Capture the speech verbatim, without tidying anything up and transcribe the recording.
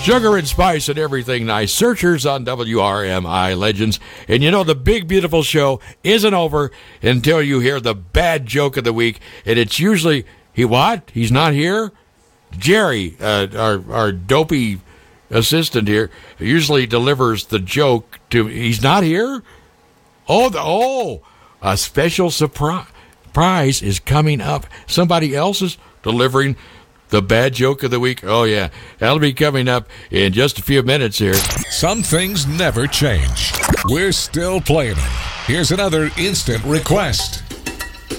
Sugar and spice and everything nice. Searchers on W R M I Legends. And you know, the big, beautiful show isn't over until you hear the bad joke of the week. And it's usually, he what? He's not here? Jerry, uh, our, our dopey assistant here, usually delivers the joke to, he's not here? Oh, the, oh, a special surprise prize is coming up. Somebody else is delivering the bad joke of the week. Oh, yeah. That'll be coming up in just a few minutes here. Some things never change. We're still playing them. Here's another instant request.